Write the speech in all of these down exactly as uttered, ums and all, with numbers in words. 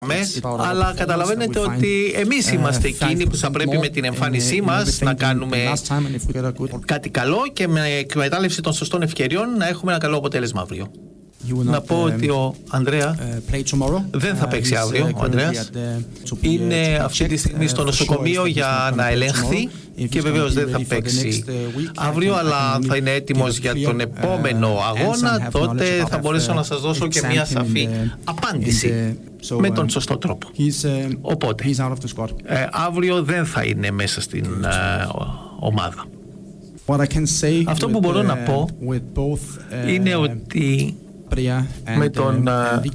Αλλά καταλαβαίνετε ότι εμείς είμαστε εκείνοι που θα πρέπει με την εμφάνισή μας να κάνουμε κάτι καλό και με εκμετάλλευση των σωστών ευκαιριών να έχουμε ένα καλό αποτέλεσμα αύριο. Να πω ότι ο Ανδρέα δεν θα παίξει αύριο. Ο Ανδρέας είναι αυτή τη στιγμή στο νοσοκομείο για να ελεγχθεί και βεβαίως δεν θα παίξει αύριο, αλλά θα είναι έτοιμος για τον επόμενο αγώνα. Τότε θα μπορέσω να σας δώσω και μια σαφή απάντηση με τον σωστό τρόπο. Οπότε ε, αύριο δεν θα είναι μέσα στην ε, ομάδα. Αυτό που μπορώ να πω είναι ότι με τον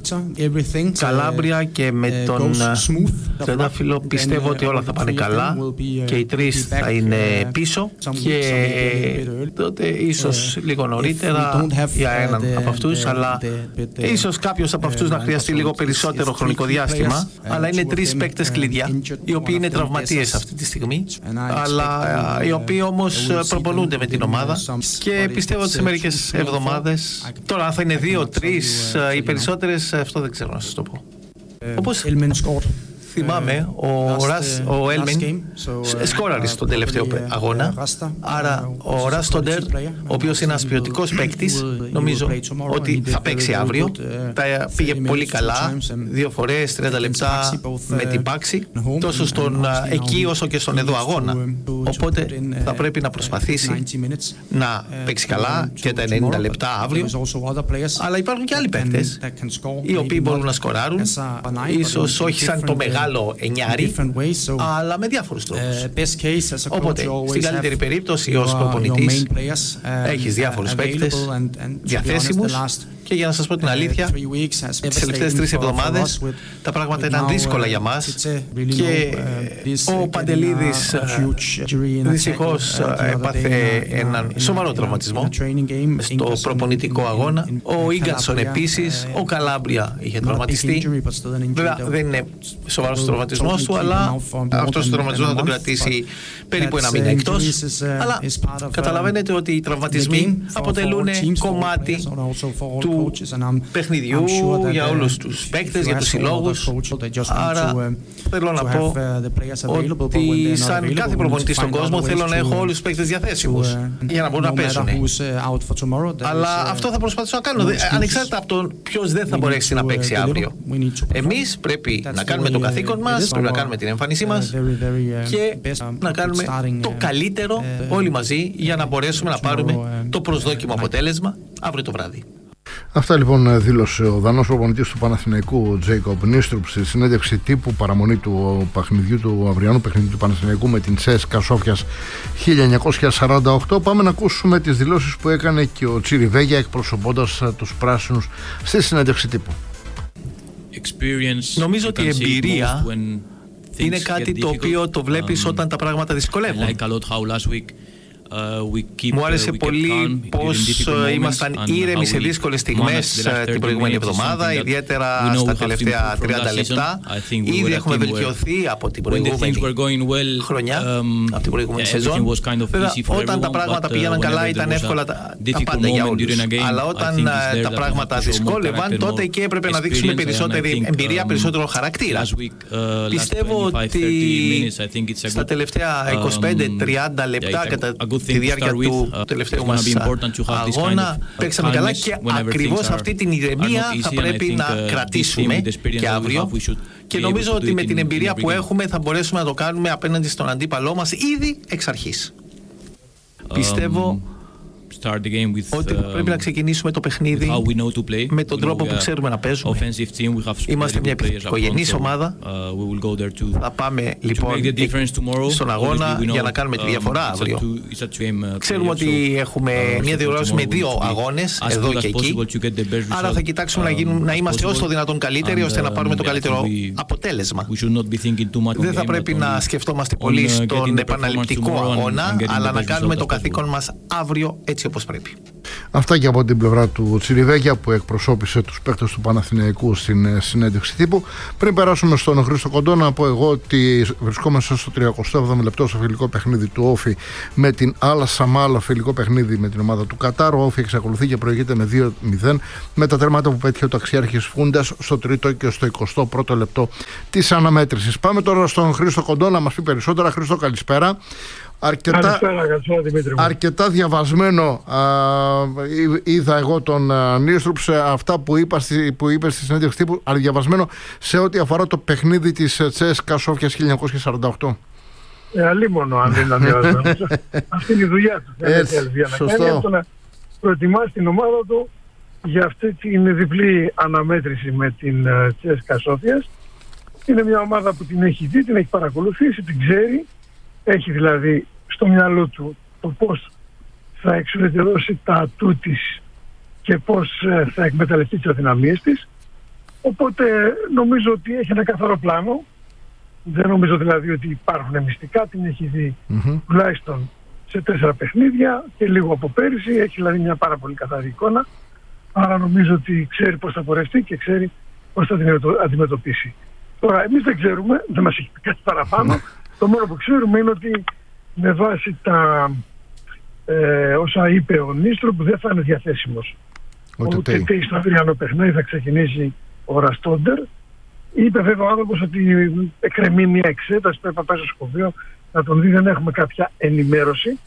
Καλάμπρια και με τον Τρεντάφυλλο πιστεύω ότι όλα θα πάνε καλά και οι τρεις θα είναι πίσω και τότε ίσως λίγο νωρίτερα για έναν από αυτούς, αλλά ίσως κάποιος από αυτούς να χρειαστεί λίγο περισσότερο χρονικό διάστημα, αλλά είναι τρεις παίκτες κλειδιά οι οποίοι είναι τραυματίες αυτή τη στιγμή, αλλά οι οποίοι όμως προπονούνται με την ομάδα και πιστεύω ότι σε μερικές εβδομάδες, τώρα θα είναι δύο τρεις, οι περισσότερες, αυτό δεν ξέρω να σας το πω. Όπως θυμάμαι, ο, Ρας, ο Έλμεν σκόραρε στον τελευταίο αγώνα, άρα ο Ράστοντερ, ο οποίος είναι ένας ποιοτικός παίκτης, νομίζω ότι θα παίξει αύριο. Τα πήγε πολύ καλά, δύο φορές, τριάντα λεπτά με την πάξη, τόσο στον εκεί όσο και στον εδώ αγώνα. Οπότε θα πρέπει να προσπαθήσει να παίξει καλά και τα ενενήντα λεπτά αύριο. Αλλά υπάρχουν και άλλοι παίκτες οι οποίοι μπορούν να σκοράρουν, ίσως όχι σαν το μεγάλο εννιάρι, αλλά με διάφορους τρόπους. Οπότε, στην καλύτερη περίπτωση, ως προπονητής, έχεις διάφορους παίκτες διαθέσιμους και για να σας πω την αλήθεια, τις τελευταίες τρεις εβδομάδες τα πράγματα ήταν δύσκολα για μας και ο Παντελίδης δυστυχώς έπαθε έναν σοβαρό τραυματισμό στο προπονητικό αγώνα. Ο Ίγκανσον επίσης, ο Καλάμπρια είχε τραυματιστεί. Βέβαια δεν είναι σοβαρός ο τραυματισμός του, αλλά αυτός ο τραυματισμός θα τον κρατήσει περίπου ένα μήνα εκτός. Αλλά καταλαβαίνετε ότι οι τραυματισμοί αποτελούν κομμάτι του παιχνιδιού για όλους τους παίκτες, για τους συλλόγους. Άρα θέλω να πω ότι σαν κάθε προπονητή στον κόσμο θέλω να έχω όλους τους παίκτες διαθέσιμους για να μπορούν να παίζουν. Αλλά αυτό θα προσπαθήσω να κάνω, ανεξάρτητα από το ποιος δεν θα μπορέσει να παίξει αύριο. Εμείς πρέπει να κάνουμε το καθήκον μας, πρέπει να κάνουμε την εμφάνισή μας και να κάνουμε το καλύτερο όλοι μαζί για να μπορέσουμε να πάρουμε το προσδόκιμο αποτέλεσμα αύριο το βράδυ. Αυτά λοιπόν δήλωσε ο Δανός προπονητής του Παναθηναϊκού Τζέικοπ Νίστρουπ στη συνέντευξη τύπου παραμονή του παιχνιδιού του αυριανού παιχνιδιού του Παναθηναϊκού με την ΣΕΣΚΑ Σόφιας χίλια εννιακόσια σαράντα οκτώ. Πάμε να ακούσουμε τις δηλώσεις που έκανε και ο Τσιριβέγια εκπροσωπώντας τους πράσινους στη συνέντευξη τύπου. Νομίζω ότι η εμπειρία είναι κάτι το οποίο το βλέπεις όταν τα πράγματα δυσκολεύουν. Μου άρεσε πολύ πως ήμασταν ήρεμοι σε δύσκολες στιγμές την προηγούμενη εβδομάδα, ιδιαίτερα στα τελευταία τριάντα λεπτά. Ήδη έχουμε βελτιωθεί από την προηγούμενη χρονιά, από την προηγούμενη σεζόν. Βέβαια, όταν τα πράγματα πήγαιναν καλά ήταν εύκολα τα πάντα για όλους. Αλλά όταν τα πράγματα δυσκόλευαν, τότε και έπρεπε να δείξουμε περισσότερη εμπειρία, περισσότερο χαρακτήρα. Πιστεύω ότι στα τελευταία είκοσι πέντε τριάντα λεπτά κατά τη διάρκεια του τελευταίου μας αγώνα παίξαμε καλά και ακριβώς αυτή την ηρεμία θα πρέπει να κρατήσουμε και αύριο και νομίζω ότι με την εμπειρία που έχουμε θα μπορέσουμε να το κάνουμε απέναντι στον αντίπαλό μας ήδη εξ αρχής. Πιστεύω ότι πρέπει να ξεκινήσουμε το παιχνίδι με τον τρόπο που ξέρουμε να παίζουμε. Είμαστε μια οικογενής ομάδα. Θα πάμε λοιπόν στον αγώνα για να κάνουμε τη διαφορά αύριο. Ξέρουμε ότι έχουμε μια διοργάνωση με δύο αγώνες εδώ και εκεί, άρα θα κοιτάξουμε να, γίνουμε, να είμαστε όσο το δυνατόν καλύτεροι ώστε να πάρουμε το καλύτερο αποτέλεσμα. Δεν θα πρέπει να σκεφτόμαστε πολύ στον επαναληπτικό αγώνα, αλλά να κάνουμε το καθήκον μας αύριο έτσι έτσι όπως πρέπει. Αυτά και από την πλευρά του Τσιριβέκια, που εκπροσώπησε τους παίκτες του Παναθηναϊκού στην συνέντευξη τύπου. Πριν περάσουμε στον Χρήστο Κοντό, να πω εγώ ότι βρισκόμαστε στο τριακοστό έβδομο λεπτό στο φιλικό παιχνίδι του Όφη με την Άλλα Σαμάλα, φιλικό παιχνίδι με την ομάδα του Κατάρ. Ο Όφη εξακολουθεί και προηγείται με δύο μηδέν με τα τέρματα που πέτυχε ο ταξιάρχης Φούντας στο τρίτο και στο εικοστό πρώτο λεπτό της αναμέτρησης. Πάμε τώρα στον Χρήστο Κοντό να μας πει περισσότερα. Χρήστο, καλησπέρα. Αρκετά, καλησπέρα, καλησπέρα, αρκετά διαβασμένο α, είδα εγώ τον Νίστρουπς αυτά που, είπα στη, που είπε στη συνέντευξη τύπου, αλλά διαβασμένο σε ό,τι αφορά το παιχνίδι της Τσέσκα Σόφιας χίλια εννιακόσια σαράντα οκτώ. Ε, αλίμονο αν δεν ήταν διαβασμένο. Αυτή είναι η δουλειά του. Έτσι, σωστό. Να προετοιμάσει την ομάδα του για αυτή την διπλή αναμέτρηση με την Τσέσκα Σόφιας. Είναι μια ομάδα που την έχει δει, την έχει παρακολουθήσει, την ξέρει. Έχει δηλαδή στο μυαλό του το πώς θα εξουδετερώσει τα ατού της και πώς θα εκμεταλλευτεί τις αδυναμίες της. Οπότε νομίζω ότι έχει ένα καθαρό πλάνο. Δεν νομίζω δηλαδή ότι υπάρχουν μυστικά. Την έχει δει mm-hmm. τουλάχιστον σε τέσσερα παιχνίδια και λίγο από πέρυσι. Έχει δηλαδή μια πάρα πολύ καθαρή εικόνα. Άρα νομίζω ότι ξέρει πώς θα πορευτεί και ξέρει πώς θα την αντιμετωπίσει. Τώρα εμείς δεν ξέρουμε, δεν μας έχει πει κάτι παραπάνω. Το μόνο που ξέρουμε είναι ότι με βάση τα ε, όσα είπε ο Νίστρουπ δεν θα είναι διαθέσιμος. Ούτε και στο αυριανό παιχνίδι θα ξεκινήσει ο Ραστόντερ. Είπε βέβαια ο άνθρωπος ότι εκκρεμεί μια εξέταση, πρέπει να πάει στο σχολείο να τον δει. Δεν έχουμε κάποια ενημέρωση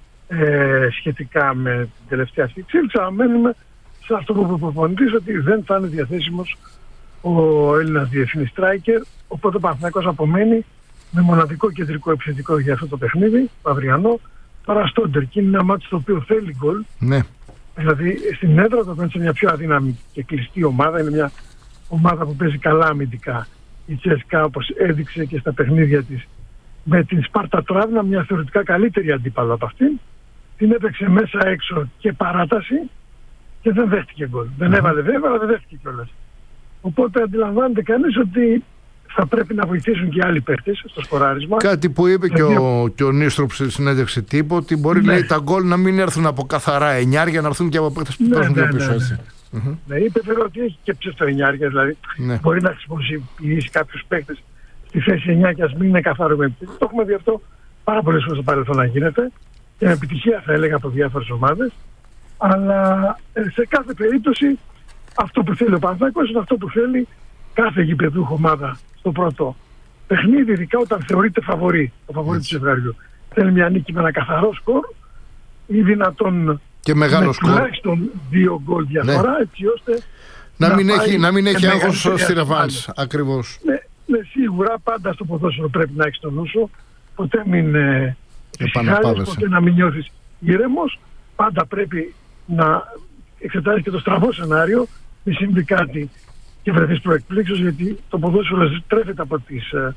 ε, σχετικά με την τελευταία αυτή εξέλιξη. Αλλά μένουμε σε αυτό που είπε ο προπονητής, ότι δεν θα είναι διαθέσιμος ο Έλληνας διεθνής στράικερ. Οπότε ο Παναθηναϊκός απομένει με μοναδικό κεντρικό επιθετικό για αυτό το παιχνίδι, το αυριανό, Ραστόντερ. Και είναι ένα μάτι στο οποίο θέλει γκολ. Ναι. Δηλαδή στην έδρα το παίρνει σε μια πιο αδύναμη και κλειστή ομάδα. Είναι μια ομάδα που παίζει καλά αμυντικά. Η Τσέσκα, όπως έδειξε και στα παιχνίδια της με την Σπάρτα Τράβνα, μια θεωρητικά καλύτερη αντίπαλο από αυτήν. Την έπαιξε μέσα έξω και παράταση και δεν δέχτηκε γκολ. Mm-hmm. Δεν έβαλε βέβαια, αλλά δεν δέχτηκε κιόλας. Οπότε αντιλαμβάνεται κανείς ότι θα πρέπει να βοηθήσουν και άλλοι παίκτες στο σκοράρισμα. Κάτι που είπε και, και ο, και ο Νίστρουπ στη συνέντευξη τύπου, ότι μπορεί ναι. λέει, τα γκολ να μην έρθουν από καθαρά εννιάρια, να έρθουν και από παίκτες που ναι, παίζουν ναι, πιο πίσω. Ναι, έτσι. ναι. Mm-hmm. ναι, είπε βέβαια ότι έχει και ψευτοεννιάρια, δηλαδή ναι. μπορεί να χρησιμοποιήσει κάποιους παίκτες στη θέση εννιά και ας μην είναι καθαρό με επιτυχία. Το έχουμε δει αυτό πάρα πολλές φορές στο παρελθόν να γίνεται και με επιτυχία θα έλεγα από διάφορες ομάδες. Αλλά σε κάθε περίπτωση αυτό που θέλει ο Παναθηναϊκός είναι αυτό που θέλει κάθε γηπεδούχο ομάδα στο πρώτο παιχνίδι, ειδικά όταν θεωρείται φαβορί, το φαβορί του ζευγαριού. Θέλει μια νίκη με ένα καθαρό σκορ ή δυνατόν και μεγάλο με σκορ. Τουλάχιστον δύο γκολ διαφορά, ναι. έτσι ώστε να, να μην έχει, να μην έχει άγχος στη ρεβάνς. Ακριβώς. Ναι, ναι, σίγουρα πάντα στο ποδόσφαιρο πρέπει να έχεις τον νου σου. Ποτέ μην ε, φυσικάρεις, ποτέ να μην νιώθεις ήρεμος. Πάντα πρέπει να εξετάσεις και το στραβό σενάριο, μη συμβεί κάτι και βρεθείς προεκπλήξεις, γιατί το ποδόσφαιρο τρέφεται από τις ε,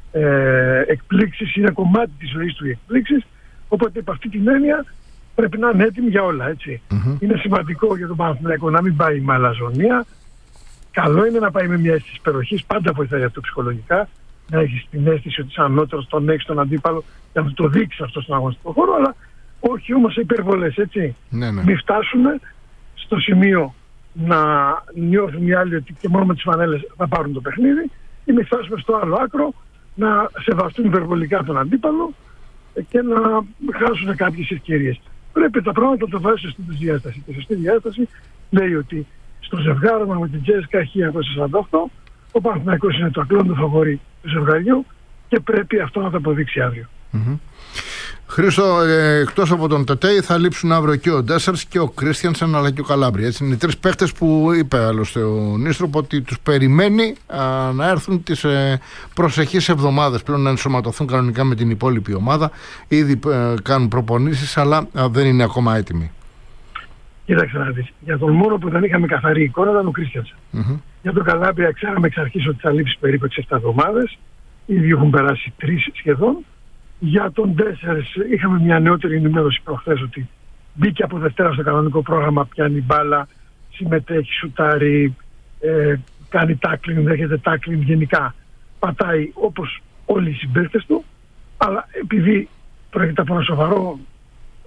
ε, εκπλήξεις, είναι κομμάτι της ζωής του οι εκπλήξεις, οπότε από αυτή την έννοια πρέπει να είναι έτοιμοι για όλα, έτσι. Mm-hmm. Είναι σημαντικό για τον Παναθηναϊκό να μην πάει με αλαζονία. Καλό είναι να πάει με μια αίσθηση υπεροχής, πάντα βοηθάει αυτό ψυχολογικά, να έχεις την αίσθηση ότι είσαι ανώτερος, τον έχεις τον αντίπαλο και να το δείξεις αυτό στον αγωνιστικό χώρο, αλλά όχι όμως υπερβολές, έτσι. Ναι, ναι. Μην φτάσουμε στο σημείο να νιώθουν οι άλλοι ότι και μόνο με τις φανέλες θα πάρουν το παιχνίδι, ή μην φτάσουμε στο άλλο άκρο να σεβαστούν υπερβολικά τον αντίπαλο και να χάσουν κάποιες ευκαιρίες. Πρέπει τα πράγματα να το βάζουν στη διάσταση. Και σωστή διάσταση λέει ότι στο ζευγάρωμα με την Τσέσκα χίλια εννιακόσια σαράντα οκτώ ο Παναθηναϊκός είναι το ακλόντο φαβορί του ζευγαριού και πρέπει αυτό να το αποδείξει αύριο. Mm-hmm. Χρήστο, ε, εκτός από τον Τετέι θα λείψουν αύριο και ο Ντέσσερς και ο Κρίστιανσεν αλλά και ο Καλάμπρι. Έτσι είναι οι τρεις παίχτες που είπε άλλωστε ο Νίστρουπ ότι τους περιμένει α, να έρθουν τις ε, προσεχείς εβδομάδες πλέον να ενσωματωθούν κανονικά με την υπόλοιπη ομάδα. Ήδη ε, κάνουν προπονήσεις αλλά α, δεν είναι ακόμα έτοιμοι. Κοίταξε να δεις. Για τον μόνο που δεν είχαμε καθαρή εικόνα ήταν ο Κρίστιανσεν. Mm-hmm. Για τον Καλάμπρια ξέραμε εξ αρχής ότι θα λείψει περίπου έξι επτά εβδομάδες. Ήδη έχουν περάσει τρεις σχεδόν. Για τον Ντέσσερς είχαμε μια νεότερη ενημέρωση προχθές ότι μπήκε από Δευτέρα στο κανονικό πρόγραμμα, πιάνει μπάλα, συμμετέχει, σουτάρει, ε, κάνει τάκλινγκ, δέχεται τάκλινγκ, γενικά πατάει όπως όλοι οι συμπαίκτες του, αλλά επειδή πρόκειται από ένα σοβαρό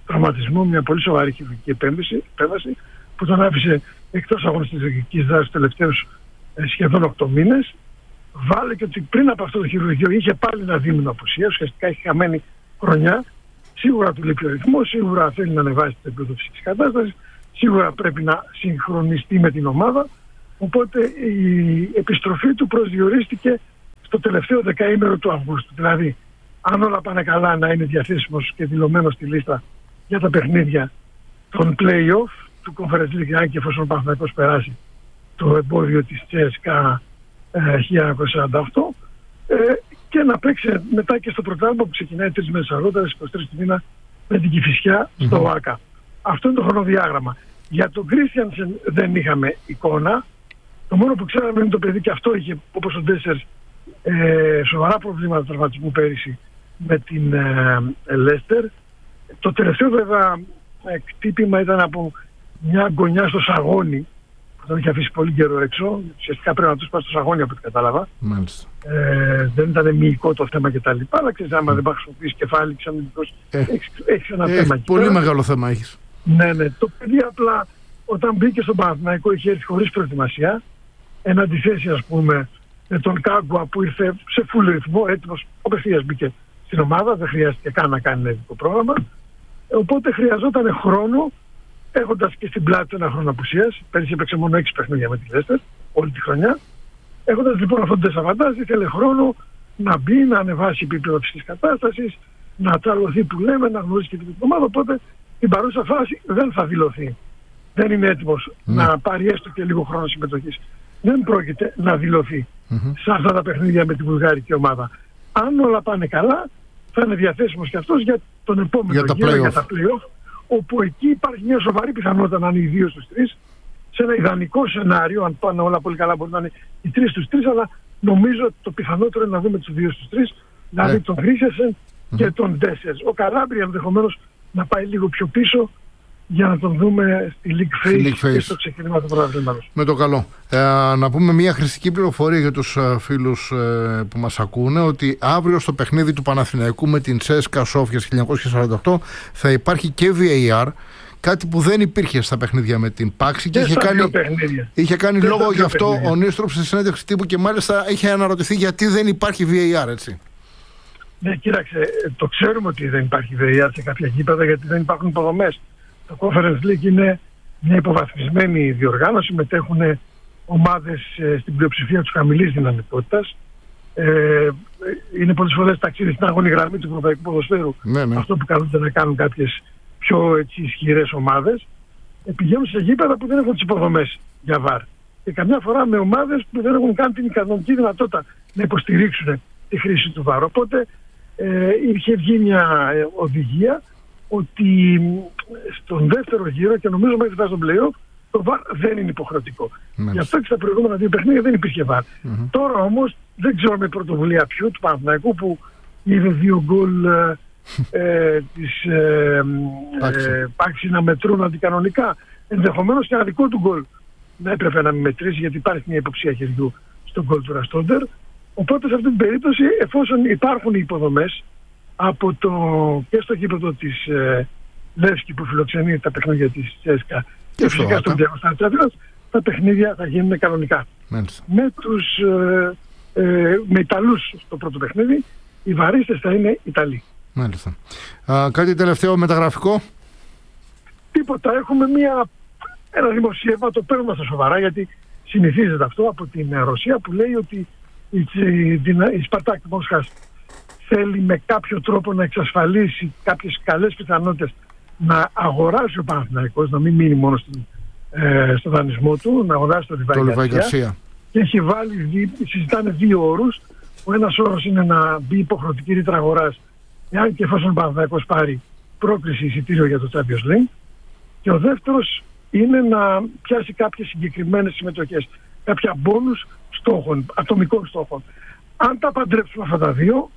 τραυματισμό, μια πολύ σοβαρή χειρουργική επέμβαση που τον άφησε εκτός αγωνιστικής δράσης τους τελευταίους ε, σχεδόν οκτώ μήνες. Βάλε και ότι πριν από αυτό το χειρουργείο είχε πάλι ένα δίμηνο απουσία, ουσιαστικά έχει χαμένη χρονιά. Σίγουρα του λείπει ο ρυθμός, σίγουρα θέλει να ανεβάσει την επίπεδο φυσικής κατάστασης, σίγουρα πρέπει να συγχρονιστεί με την ομάδα. Οπότε η επιστροφή του προσδιορίστηκε στο τελευταίο δεκαήμερο του Αυγούστου. Δηλαδή, αν όλα πάνε καλά, να είναι διαθέσιμος και δηλωμένος στη λίστα για τα παιχνίδια των play-off του Conference League, αν και εφόσον ο Παναθηναϊκός περάσει το εμπόδιο της τσέσκα χίλια εννιακόσια σαράντα οκτώ, ε, και να παίξει μετά και στο πρωτάθλημα που ξεκινάει τρεις μέρες αργότερα, στις είκοσι τρεις του μήνα, με την Κηφισιά στο mm-hmm. ΆΚΑ. Αυτό είναι το χρονοδιάγραμμα. Για τον Κρίστιανσεν δεν είχαμε εικόνα. Το μόνο που ξέραμε είναι το παιδί, και αυτό είχε, όπως ο Ντέσσερ, ε, σοβαρά προβλήματα τραυματισμού πέρυσι με την ε, Λέστερ. Το τελευταίο βέβαια κτύπημα ήταν από μια γωνιά στο σαγόνι, που τον είχε αφήσει πολύ καιρό έξω. Ουσιαστικά πρέπει να τους πάει στο σαγόνι, από ό,τι κατάλαβα. Ε, δεν ήταν μυϊκό το θέμα κτλ. Αλλά ξέρεις, άμα mm. δεν πάει να χρησιμοποιήσει κεφάλι, ξαναδικός, ε, έχεις, έχεις ένα ε, θέμα. Πολύ μεγάλο θέμα έχεις. Ναι, ναι. Το παιδί απλά όταν μπήκε στον Παναθηναϊκό είχε έρθει χωρίς προετοιμασία. Εν αντιθέσει, ας πούμε, με τον Κάγκουα που ήρθε σε φουλ ρυθμό, έτοιμος, απευθείας μπήκε στην ομάδα, δεν χρειάστηκε καν να κάνει ένα ειδικό πρόγραμμα. Οπότε χρειαζόταν χρόνο, έχοντας και στην πλάτη ένα χρόνο απουσίας. Πέρυσι έπαιξε μόνο έξι παιχνίδια με τη Λέστερ όλη τη χρονιά. Έχοντας λοιπόν αυτόν τον τεσσαβαντάζ, ήθελε χρόνο να μπει, να ανεβάσει επίπεδο φυσικής κατάστασης, να τσαλωθεί που λέμε, να γνωρίσει και την ομάδα. Οπότε στην παρούσα φάση δεν θα δηλωθεί. Δεν είναι έτοιμος mm. να πάρει έστω και λίγο χρόνο συμμετοχής. Δεν πρόκειται να δηλωθεί mm-hmm. σε αυτά τα παιχνίδια με τη βουλγαρική ομάδα. Αν όλα πάνε καλά, θα είναι διαθέσιμος και αυτός για τον επόμενο για γύρο, play-off. για τα play-off, όπου εκεί υπάρχει μια σοβαρή πιθανότητα να είναι οι δύο στους τρεις. Σε ένα ιδανικό σενάριο, αν πάνε όλα πολύ καλά, μπορεί να είναι οι τρεις στους τρεις, αλλά νομίζω ότι το πιθανότερο είναι να δούμε τους δύο στους τρεις, δηλαδή yeah. τον Γκρίσιανσεν mm-hmm. και τον Ντέσσερ. Ο Καλάμπρια ενδεχομένως να πάει λίγο πιο πίσω, για να τον δούμε στη League Phase, League Phase. Και στο ξεκίνημα του πρωταθλήματος. Με το καλό. Ε, να πούμε μια χρηστική πληροφορία για τους uh, φίλους uh, που μας ακούνε, ότι αύριο στο παιχνίδι του Παναθηναϊκού με την Τσέσκα Σόφιας χίλια εννιακόσια σαράντα οκτώ θα υπάρχει και βι έι αρ, κάτι που δεν υπήρχε στα παιχνίδια με την Πάξη και, και είχε κάνει, είχε κάνει λόγο γι' αυτό παιχνίδια. Ο Νίστροπ στη συνέντευξη τύπου και μάλιστα είχε αναρωτηθεί γιατί δεν υπάρχει βι έι αρ, έτσι. Ναι, κοίταξε, το ξέρουμε ότι δεν υπάρχει βι έι αρ σε κάποια γήπεδα γιατί δεν υπάρχουν υποδομές. Το Conference League είναι μια υποβαθμισμένη διοργάνωση, μετέχουν ομάδες ε, στην πλειοψηφία τους χαμηλής δυναμικότητας. Ε, είναι πολλές φορές ταξίδι στην αγώνη γραμμή του ευρωπαϊκού ποδοσφαίρου. Ναι, ναι. Αυτό που καλούνται να κάνουν κάποιες πιο έτσι, ισχυρές ομάδες. Ε, πηγαίνουν σε γήπεδα που δεν έχουν τις υποδομές για βαρ. Και καμιά φορά με ομάδες που δεν έχουν καν την ικανοποιητική δυνατότητα να υποστηρίξουν τη χρήση του βαρ. Οπότε ε, είχε βγει μια ε, οδηγία ότι στον δεύτερο γύρο, και νομίζω μέχρι φτάσει στον play-off, το βαρ δεν είναι υποχρεωτικό. Mm-hmm. Γι' αυτό και στα προηγούμενα δύο παιχνίδια δεν υπήρχε βαρ. Mm-hmm. Τώρα όμως δεν ξέρω με πρωτοβουλία ποιου, του Παναθηναϊκού, που είδε δύο γκολ ε, ε, της ε, ε, Πάξη να μετρούν αντικανονικά. Ενδεχομένως και ένα δικό του γκολ να έπρεπε να μην μετρήσει, γιατί υπάρχει μια υποψία χεριού στον γκολ του Ραστόντερ. Οπότε σε αυτή την περίπτωση, εφόσον υπάρχουν οι υποδομές από το, και στο γήπεδο της ε, Λεύσκη που φιλοξενεί τα παιχνίδια της Τσέσκα και, και φυσικά στον Διαγωσταντσέφυρας, τα παιχνίδια θα γίνουν κανονικά. Μάλιστα. Με τους ε, ε, με Ιταλούς στο πρώτο παιχνίδι, οι βαρίστες θα είναι Ιταλοί. Μάλιστα. Α, κάτι τελευταίο μεταγραφικό? Τίποτα. Έχουμε μια, ένα δημοσίευμα, το παίρνουμε στα σοβαρά, γιατί συνηθίζεται αυτό από την Ρωσία, που λέει ότι η, η, η Σπαρτάκ Μόσχας θέλει με κάποιο τρόπο να εξασφαλίσει κάποιες καλές πιθανότητες να αγοράσει ο Παναθηναϊκός, να μην μείνει μόνο στην, ε, στο δανεισμό του, να αγοράσει το Λιβάη Γκαρσία. Και έχει βάλει, συζητάνε δύο όρους. Ο ένας όρος είναι να μπει υποχρεωτική ρήτρα αγοράς, εάν και εφόσον ο Παναθηναϊκός πάρει πρόκληση εισιτήριο για το Champions League. Και ο δεύτερος είναι να πιάσει κάποιες συγκεκριμένες συμμετοχές, κάποια μπόνους στόχων, ατομικών στόχων. Αν τα παντρέψουμε αυτά τα δύο,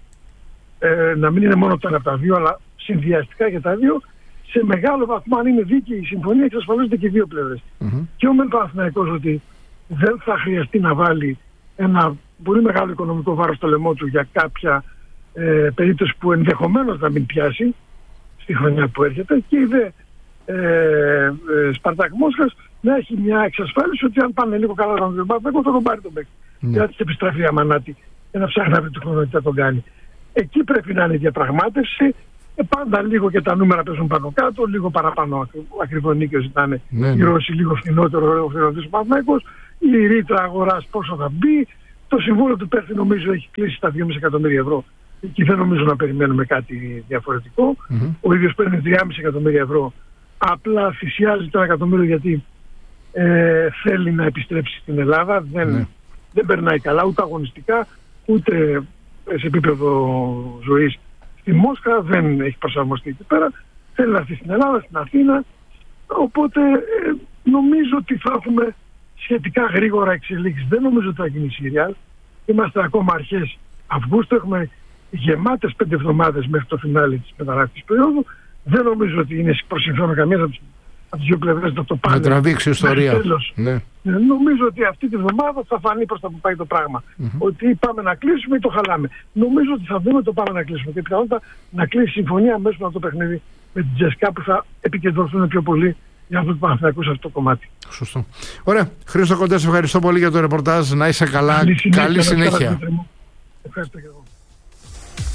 ε, να μην είναι μόνο το ένα από τα δύο, αλλά συνδυαστικά για τα δύο, σε μεγάλο βαθμό, αν είναι δίκαιη η συμφωνία, εξασφαλίζονται και οι δύο πλευρές. Mm-hmm. Και ο μεν Παναθηναϊκός ότι δεν θα χρειαστεί να βάλει ένα πολύ μεγάλο οικονομικό βάρος στο λαιμό του για κάποια ε, περίπτωση που ενδεχομένως να μην πιάσει στη χρονιά που έρχεται, και η δε ε, ε, Σπαρτάκ Μόσχας να έχει μια εξασφάλιση ότι αν πάνε λίγο καλά τον Παναθηναϊκό θα τον πάρει τον παίκτη. Ναι. Για να της επιστραφεί η Αμανάτη και να ψάχνει αύριο του χρόνου τι θα τον κάνει. Εκεί πρέπει να είναι η διαπραγμάτευση. Ε, πάντα λίγο και τα νούμερα παίζουν πάνω κάτω, λίγο παραπάνω ακριβό νίκιο ζητάνε ναι, ναι. οι Ρώσοι, λίγο φθηνότερο ο φθηνότερος Παναθηναϊκός. Η ρήτρα αγοράς πόσο θα μπει. Το συμβόλαιο του Πέρθη νομίζω έχει κλείσει στα δυόμισι εκατομμύρια ευρώ. Εκεί δεν νομίζω να περιμένουμε κάτι διαφορετικό. Mm-hmm. Ο ίδιος παίρνει τρία κόμμα πέντε εκατομμύρια ευρώ. Απλά θυσιάζει το ένα εκατομμύριο γιατί ε, θέλει να επιστρέψει στην Ελλάδα. Δεν, mm-hmm. δεν περνάει καλά ούτε αγωνιστικά, ούτε σε επίπεδο ζωής στη Μόσχα. Δεν έχει προσαρμοστεί εκεί πέρα. Θέλει να έρθει στην Ελλάδα, στην Αθήνα. Οπότε ε, νομίζω ότι θα έχουμε σχετικά γρήγορα εξελίξεις. Δεν νομίζω ότι θα γίνει η Σιριάλ. Είμαστε ακόμα αρχές Αυγούστου. Έχουμε γεμάτες πέντε εβδομάδες μέχρι το φινάλι της μεταγραφικής περίοδου. Δεν νομίζω ότι είναι προς συμφέρον καμία από τις δύο πλευρές να το πάνε. Να τραβήξει η ιστορία. Ναι. Νομίζω ότι αυτή τη βδομάδα θα φανεί προς τα που πάει το πράγμα. Mm-hmm. Ότι πάμε να κλείσουμε ή το χαλάμε. Νομίζω ότι θα δούμε το πάμε να κλείσουμε. Και πιθανότατα να κλείσει συμφωνία αμέσως με το παιχνίδι με την Τζεσκά που θα επικεντρωθούν πιο πολύ για αυτό το Παναθηναϊκό σε αυτό το κομμάτι. Σωστό. Ωραία. Χρήστο Κοντέ, σε ευχαριστώ πολύ για το ρεπορτάζ. Να είσαι καλά. Καλή συνέχεια. Καλή συνέχεια. Ευχαριστώ και εγώ.